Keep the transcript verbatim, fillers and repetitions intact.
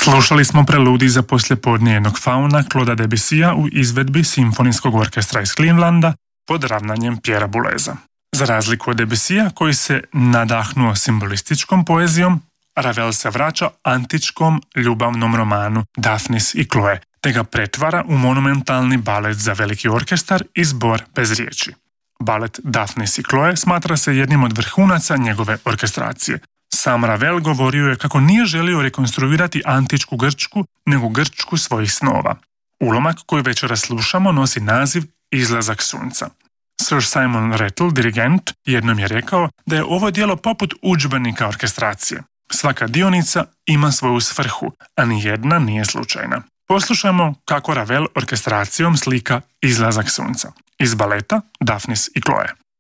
Slušali smo preludij za poslijepodne jednog fauna Clauda Debussya u izvedbi Simfonijskog orkestra iz Clevelanda pod ravnanjem Pierrea Bouleza. Za razliku od Debussya, koji se nadahnuo simbolističkom poezijom, Ravel se vraća antičkom ljubavnom romanu Daphnis i Chloe, te ga pretvara u monumentalni balet za veliki orkestar i zbor bez riječi. Balet Daphnis i Chloe smatra se jednim od vrhunaca njegove orkestracije. Sam Ravel govorio je kako nije želio rekonstruirati antičku Grčku, nego Grčku svojih snova. Ulomak koji večeras slušamo nosi naziv Izlazak sunca. Sir Simon Rattle, dirigent, jednom je rekao da je ovo djelo poput udžbenika orkestracije. Svaka dionica ima svoju svrhu, a ni jedna nije slučajna. Poslušajmo kako Ravel orkestracijom slika Izlazak sunca iz baleta Daphnis i Chloe.